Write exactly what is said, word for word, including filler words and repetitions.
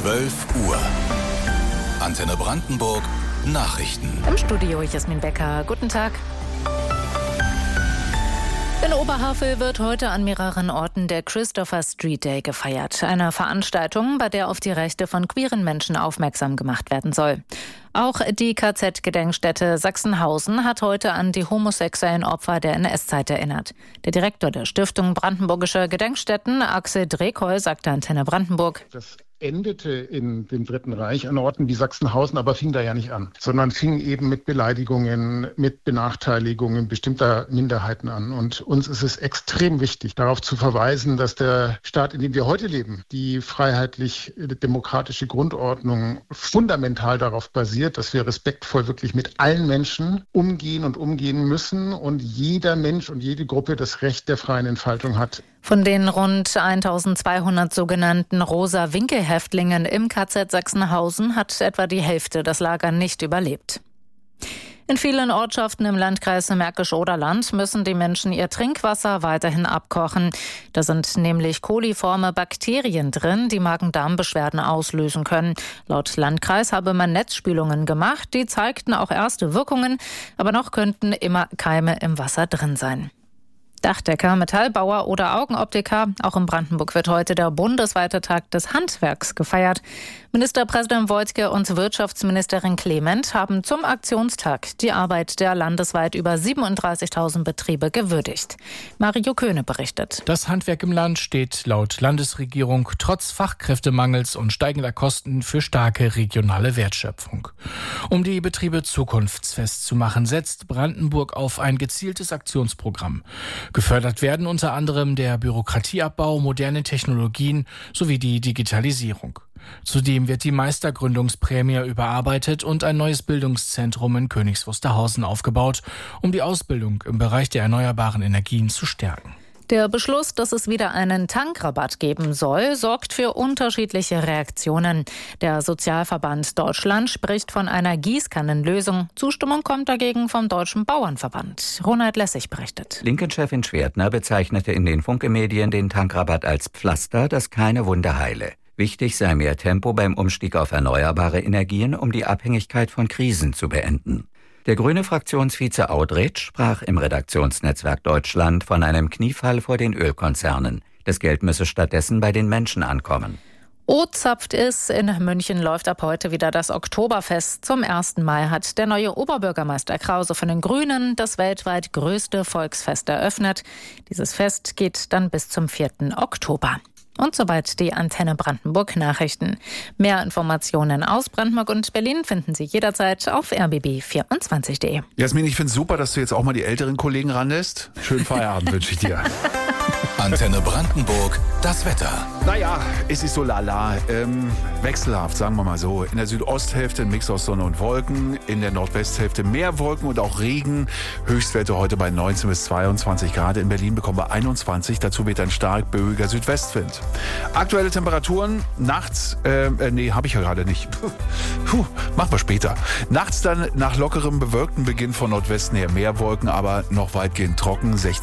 zwölf Uhr. Antenne Brandenburg Nachrichten. Im Studio Jasmin Becker. Guten Tag. In Oberhavel wird heute an mehreren Orten der Christopher Street Day gefeiert. Eine Veranstaltung, bei der auf die Rechte von queeren Menschen aufmerksam gemacht werden soll. Auch die K Z-Gedenkstätte Sachsenhausen hat heute an die homosexuellen Opfer der N S-Zeit erinnert. Der Direktor der Stiftung Brandenburgische Gedenkstätten, Axel Drekoll, sagte Antenne Brandenburg: Das endete in dem Dritten Reich an Orten wie Sachsenhausen, aber fing da ja nicht an, sondern fing eben mit Beleidigungen, mit Benachteiligungen bestimmter Minderheiten an. Und uns ist es extrem wichtig, darauf zu verweisen, dass der Staat, in dem wir heute leben, die freiheitlich-demokratische Grundordnung fundamental darauf basiert, dass wir respektvoll wirklich mit allen Menschen umgehen und umgehen müssen und jeder Mensch und jede Gruppe das Recht der freien Entfaltung hat. Von den rund eintausendzweihundert sogenannten Rosa-Winkel-Häftlingen im K Z Sachsenhausen hat etwa die Hälfte das Lager nicht überlebt. In vielen Ortschaften im Landkreis Märkisch-Oderland müssen die Menschen ihr Trinkwasser weiterhin abkochen. Da sind nämlich koliforme Bakterien drin, die Magen-Darm-Beschwerden auslösen können. Laut Landkreis habe man Netzspülungen gemacht, die zeigten auch erste Wirkungen, aber noch könnten immer Keime im Wasser drin sein. Dachdecker, Metallbauer oder Augenoptiker. Auch in Brandenburg wird heute der bundesweite Tag des Handwerks gefeiert. Ministerpräsident Woidke und Wirtschaftsministerin Clement haben zum Aktionstag die Arbeit der landesweit über siebenunddreißigtausend Betriebe gewürdigt. Mario Köhne berichtet. Das Handwerk im Land steht laut Landesregierung trotz Fachkräftemangels und steigender Kosten für starke regionale Wertschöpfung. Um die Betriebe zukunftsfest zu machen, setzt Brandenburg auf ein gezieltes Aktionsprogramm. Gefördert werden unter anderem der Bürokratieabbau, moderne Technologien sowie die Digitalisierung. Zudem wird die Meistergründungsprämie überarbeitet und ein neues Bildungszentrum in Königs Wusterhausen aufgebaut, um die Ausbildung im Bereich der erneuerbaren Energien zu stärken. Der Beschluss, dass es wieder einen Tankrabatt geben soll, sorgt für unterschiedliche Reaktionen. Der Sozialverband Deutschland spricht von einer Gießkannenlösung. Zustimmung kommt dagegen vom Deutschen Bauernverband. Ronald Lessig berichtet. Linken-Chefin Schwertner bezeichnete in den Funke-Medien den Tankrabatt als Pflaster, das keine Wunde heile. Wichtig sei mehr Tempo beim Umstieg auf erneuerbare Energien, um die Abhängigkeit von Krisen zu beenden. Der grüne Fraktionsvize Audretsch sprach im Redaktionsnetzwerk Deutschland von einem Kniefall vor den Ölkonzernen. Das Geld müsse stattdessen bei den Menschen ankommen. O zapft es. In München läuft ab heute wieder das Oktoberfest. Zum ersten Mal hat der neue Oberbürgermeister Krause von den Grünen das weltweit größte Volksfest eröffnet. Dieses Fest geht dann bis zum vierten Oktober. Und soweit die Antenne Brandenburg Nachrichten. Mehr Informationen aus Brandenburg und Berlin finden Sie jederzeit auf r b b vierundzwanzig punkt de. Jasmin, ich finde es super, dass du jetzt auch mal die älteren Kollegen ranlässt. Schönen Feierabend wünsche ich dir. Antenne Brandenburg, das Wetter. Naja, es ist so lala, ähm, wechselhaft, sagen wir mal so. In der Südosthälfte ein Mix aus Sonne und Wolken, in der Nordwesthälfte mehr Wolken und auch Regen. Höchstwerte heute bei neunzehn bis zweiundzwanzig Grad. In Berlin bekommen wir einundzwanzig, dazu weht ein stark böiger Südwestwind. Aktuelle Temperaturen, nachts, äh, nee, habe ich ja gerade nicht. Puh, machen wir später. Nachts dann nach lockerem bewölkten Beginn von Nordwesten her mehr Wolken, aber noch weitgehend trocken, sechzehn